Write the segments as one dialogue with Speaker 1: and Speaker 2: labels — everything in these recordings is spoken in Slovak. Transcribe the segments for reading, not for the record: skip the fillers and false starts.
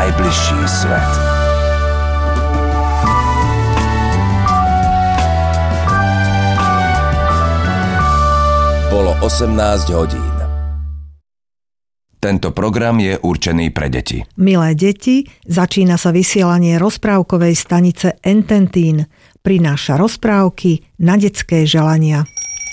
Speaker 1: najbližší svet. Bolo 18 hodín. Tento program je určený pre deti.
Speaker 2: Milé deti, začína sa vysielanie rozprávkovej stanice Ententín. Prináša rozprávky na detské želania.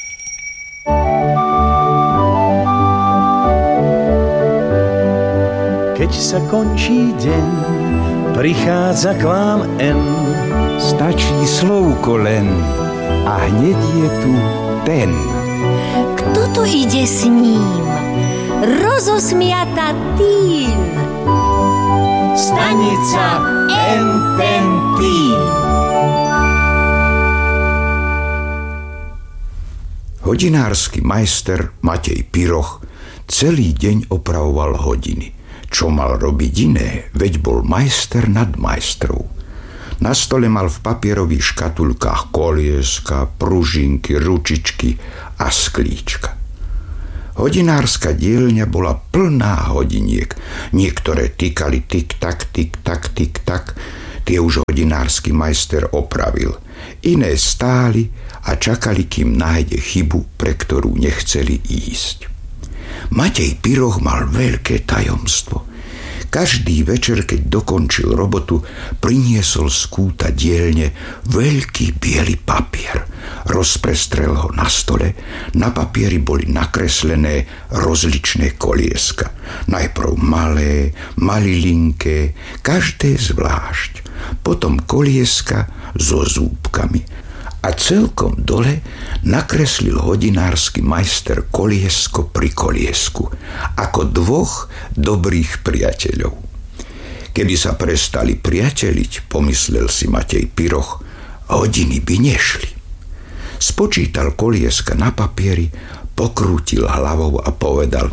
Speaker 3: Keď sa končí deň, prichádza k vám N.
Speaker 4: Stačí slovko len a hneď je tu ten.
Speaker 5: Kto tu ide s ním? Rozosmiata tým.
Speaker 3: Stanica Ententín.
Speaker 4: Hodinársky majster Matej Piroch celý deň opravoval hodiny. Čo mal robiť iné, veď bol majster nad majstrov. Na stole mal v papierových škatulkách kolieska, pružinky, ručičky a sklíčka. Hodinárska dielňa bola plná hodiniek. Niektoré tikali tik-tak, tik-tak, tik-tak. Tie už hodinársky majster opravil. Iné stáli a čakali, kým nájde chybu, pre ktorú nechceli ísť. Matej Piroch mal veľké tajomstvo. Každý večer, keď dokončil robotu, priniesol z kúta dielne veľký biely papier. Rozprestrel ho na stole, na papieri boli nakreslené rozličné kolieska. Najprv malé, malilinké, každé zvlášť. Potom kolieska so zúbkami. A celkom dole nakreslil hodinársky majster koliesko pri koliesku, ako dvoch dobrých priateľov. Keby sa prestali priateliť, pomyslel si Matej Piroch, hodiny by nešli. Spočítal kolieska na papieri, pokrútil hlavou a povedal: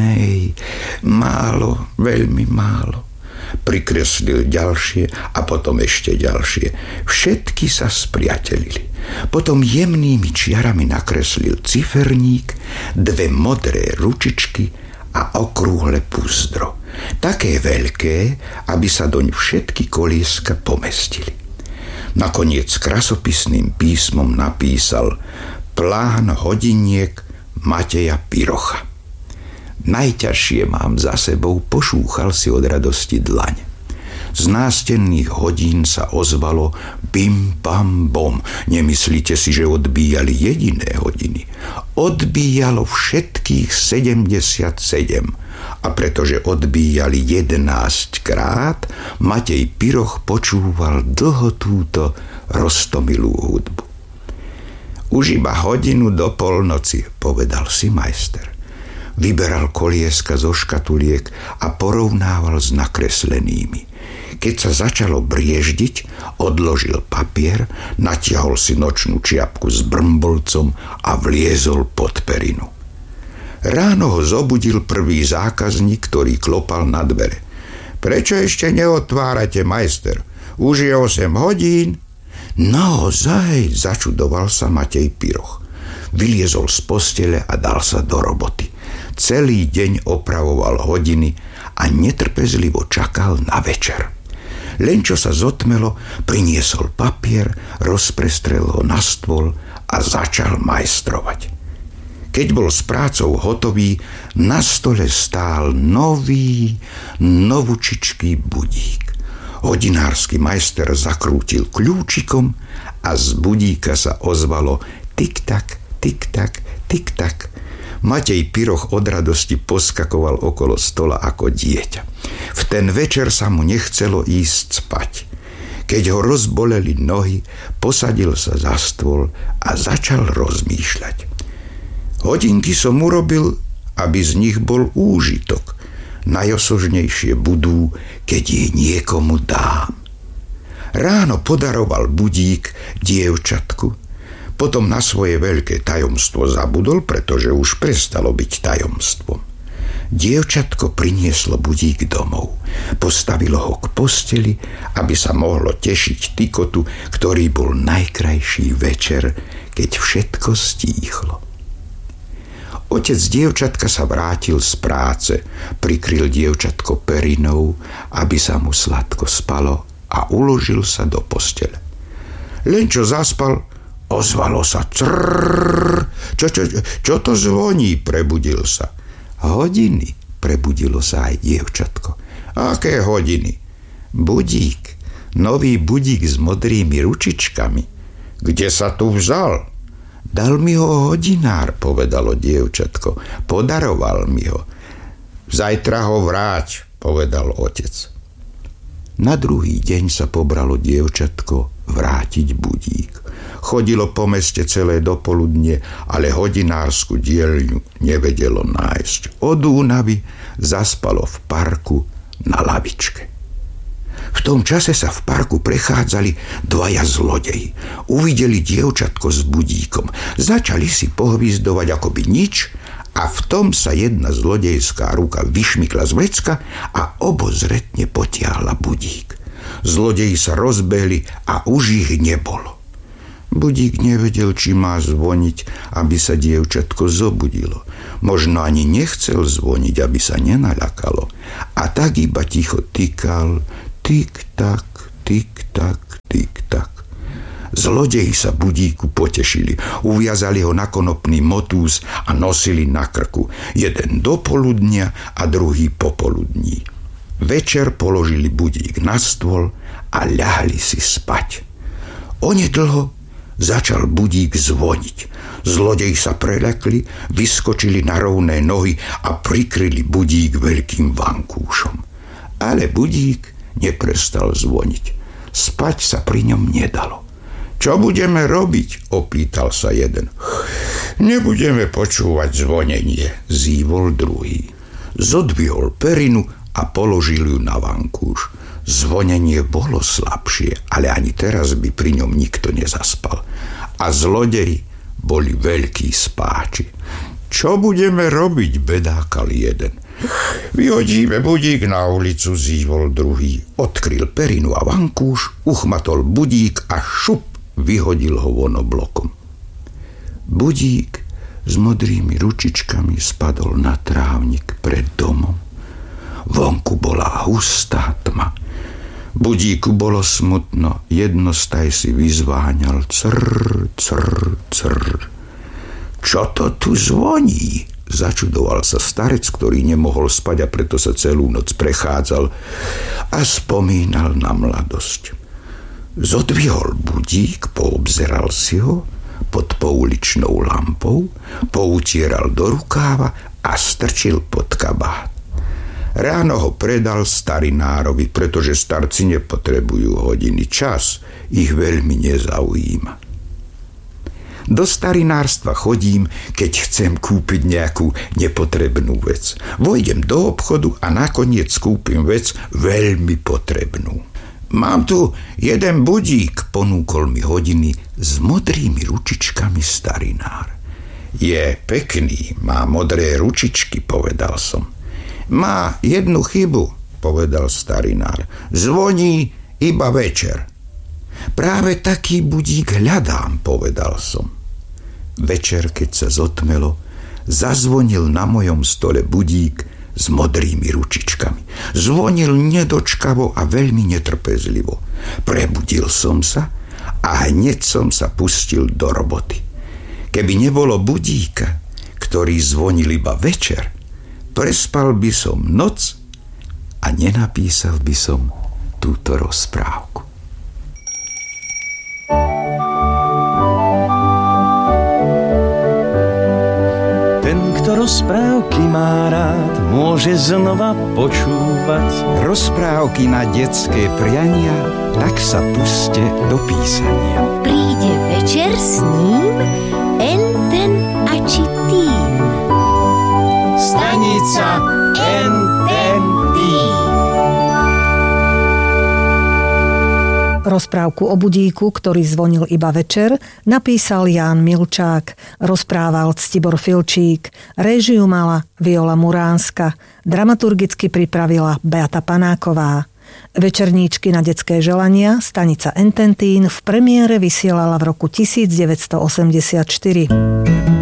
Speaker 4: málo, veľmi málo. Prikreslil ďalšie a potom ešte ďalšie. Všetky sa spriatelili. Potom jemnými čiarami nakreslil ciferník, dve modré ručičky a okrúhle púzdro. Také veľké, aby sa doň všetky kolieska pomestili. Nakoniec krasopisným písmom napísal: plán hodiniek Mateja Pirocha. Najťažšie mám za sebou, pošúchal si od radosti dlaň. Z nástenných hodín sa ozvalo bim, bam, bom. Nemyslíte si, že odbíjali jediné hodiny. Odbíjalo všetkých 77. A pretože odbíjali 11 krát, Matej Piroch počúval dlho túto roztomilú hudbu. Už iba hodinu do polnoci, povedal si majster. Vyberal kolieska zo škatuliek a porovnával s nakreslenými. Keď sa začalo brieždiť, odložil papier, natiahol si nočnú čiapku s brmbolcom a vliezol pod perinu. Ráno ho zobudil prvý zákazník, ktorý klopal na dvere. Prečo ešte neotvárate, majster? Už je 8 hodín. Naozaj, začudoval sa Matej Piroch. Vyliezol z postele a dal sa do roboty. Celý deň opravoval hodiny a netrpezlivo čakal na večer. Len čo sa zotmelo, priniesol papier, rozprestrel ho na stôl a začal majstrovať. Keď bol s prácou hotový, na stole stál novučičký budík. Hodinársky majster zakrútil kľúčikom a z budíka sa ozvalo tik-tak, tik-tak, tik-tak. Matej Piroch od radosti poskakoval okolo stola ako dieťa. V ten večer sa mu nechcelo ísť spať. Keď ho rozboleli nohy, posadil sa za stôl a začal rozmýšľať. Hodinky som urobil, aby z nich bol úžitok. Najosožnejšie budú, keď je niekomu dám. Ráno podaroval budík dievčatku, potom na svoje veľké tajomstvo zabudol, pretože už prestalo byť tajomstvom. Dievčatko prinieslo budík domov. Postavilo ho k posteli, aby sa mohlo tešiť tikotu, ktorý bol najkrajší večer, keď všetko stíchlo. Otec dievčatka sa vrátil z práce, prikryl dievčatko perinou, aby sa mu sladko spalo a uložil sa do postele. Len čo zaspal, ozvalo sa trrrr. Čo to zvoní? Prebudil sa. Hodiny, prebudilo sa aj dievčatko. Aké hodiny? Budík, nový budík s modrými ručičkami. Kde sa tu vzal? Dal mi ho hodinár, povedalo dievčatko. Podaroval mi ho. Zajtra ho vráť, povedal otec. Na druhý deň sa pobralo dievčatko vrátiť budík. Chodilo po meste celé dopoludne, ale hodinársku dielňu nevedelo nájsť. Od únavy zaspalo v parku na lavičke. V tom čase sa v parku prechádzali dvaja zlodeji. Uvideli dievčatko s budíkom. Začali si pohvizdovať akoby nič a v tom sa jedna zlodejská ruka vyšmykla z vrecka a obozretne potiahla budík. Zlodeji sa rozbehli a už ich nebolo. Budík nevedel, či má zvoniť, aby sa dievčatko zobudilo. Možno ani nechcel zvoniť, aby sa nenaľakalo. A tak iba ticho tykal, tik-tak, tik-tak, tik-tak. Zlodeji sa budíku potešili. Uviazali ho na konopný motúz a nosili na krku. Jeden do poludnia a druhý popoludní. Večer položili budík na stôl a ľahli si spať. Onedlho začal budík zvoniť. Zlodeji sa prelekli, vyskočili na rovné nohy a prikryli budík veľkým vankúšom. Ale budík neprestal zvoniť. Spať sa pri ňom nedalo. Čo budeme robiť? Opýtal sa jeden. Nebudeme počúvať zvonenie, zývol druhý. Zodvihol perinu a položil ju na vankúš. Zvonenie bolo slabšie, ale ani teraz by pri ňom nikto nezaspal. A zlodeji boli veľkí spáči. Čo budeme robiť? Bedákal jeden. Vyhodíme budík na ulicu, zývol druhý. Odkryl perinu a vankúš, uchmatol budík a šup, vyhodil ho von oblokom. Budík s modrými ručičkami spadol na trávnik pred domom. Vonku bola hustá tma. Budíku bolo smutno, jednostaj si vyzváňal crr, crr, crr. Čo to tu zvoní? Začudoval sa starec, ktorý nemohol spať a preto sa celú noc prechádzal a spomínal na mladosť. Zodvihol budík, poobzeral si ho pod pouličnou lampou, poutieral do rukáva a strčil pod kabát. Ráno ho predal starinárovi, pretože starci nepotrebujú hodiny. Čas ich veľmi nezaujíma. Do starinárstva chodím, keď chcem kúpiť nejakú nepotrebnú vec. Vojdem do obchodu a nakoniec kúpim vec veľmi potrebnú. Mám tu jeden budík, ponúkol mi hodiny s modrými ručičkami starinár. Je pekný, má modré ručičky, povedal som. Má jednu chybu, povedal starinár. Zvoní iba večer. Práve taký budík hľadám, povedal som. Večer, keď sa zotmelo, zazvonil na mojom stole budík s modrými ručičkami. Zvonil nedočkavo a veľmi netrpezlivo. Prebudil som sa a hneď som sa pustil do roboty. Keby nebolo budíka, ktorý zvonil iba večer, prespal by som noc a nenapísal by som túto rozprávku.
Speaker 3: Kto rozprávky má rád, môže znova počúvať
Speaker 4: rozprávky na detské priania, tak sa puste do písania.
Speaker 5: Príde večer s ním, Enten a Čitín.
Speaker 3: Stanica Ententín.
Speaker 2: Rozprávku o budíku, ktorý zvonil iba večer, napísal Ján Milčák, rozprával Ctibor Filčík, réžiu mala Viola Muránska, dramaturgicky pripravila Beata Panáková. Večerníčky na detské želania stanica Ententín v premiére vysielala v roku 1984.